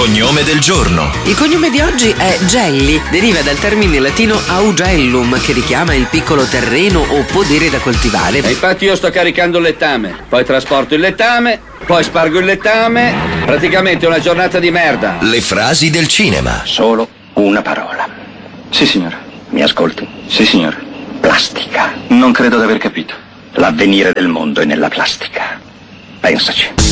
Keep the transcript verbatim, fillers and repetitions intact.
cognome del giorno. Il cognome di oggi è Gelli, deriva dal termine latino augellum, che richiama il piccolo terreno o podere da coltivare. E infatti io sto caricando il lettame, poi trasporto il lettame, poi spargo il lettame, praticamente una giornata di merda. Le frasi del cinema. Solo una parola. Sì, signore. Mi ascolti? Sì, signore. Plastica. Non credo di aver capito. L'avvenire del mondo è nella plastica. Pensaci.